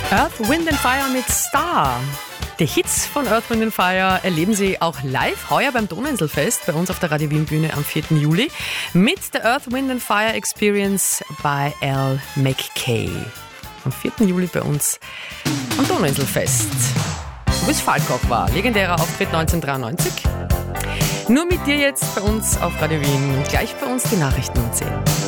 Earth, Wind and Fire mit Star. Die Hits von Earth, Wind and Fire erleben Sie auch live heuer beim Donauinselfest bei uns auf der Radio Wien Bühne am 4. Juli mit der Earth, Wind and Fire Experience bei Al McKay. Am 4. Juli bei uns am Donauinselfest. Wo es Falkach war, legendärer Auftritt 1993. Nur mit dir jetzt bei uns auf Radio Wien und gleich bei uns die Nachrichten um 10.